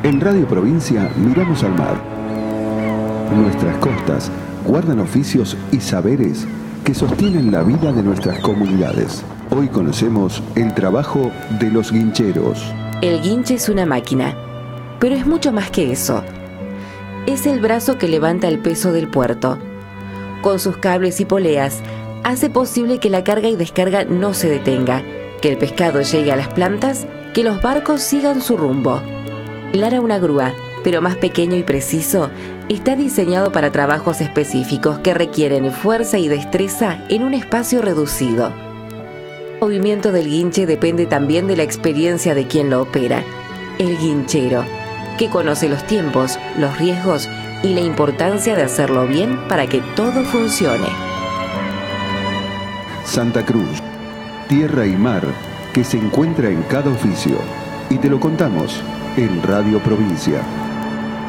En Radio Provincia miramos al mar. Nuestras costas guardan oficios y saberes que sostienen la vida de nuestras comunidades. Hoy conocemos el trabajo de los guincheros. El guinche es una máquina, pero es mucho más que eso. Es el brazo que levanta el peso del puerto. Con sus cables y poleas, hace posible que la carga y descarga no se detenga, que el pescado llegue a las plantas, que los barcos sigan su rumbo. Lara una grúa, pero más pequeño y preciso, está diseñado para trabajos específicos que requieren fuerza y destreza en un espacio reducido. El movimiento del guinche depende también de la experiencia de quien lo opera, el guinchero, que conoce los tiempos, los riesgos y la importancia de hacerlo bien para que todo funcione. Santa Cruz, tierra y mar que se encuentra en cada oficio. Y te lo contamos en Radio Provincia.